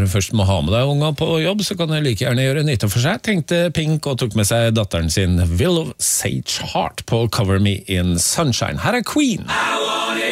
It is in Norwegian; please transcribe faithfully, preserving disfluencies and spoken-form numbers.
først må ha med deg unger på jobb, så kan du like gjerne gjøre nytte for seg, tenkte Pink og tok med seg datteren sin Will of Sage Heart på Cover Me in Sunshine. Her er Queen!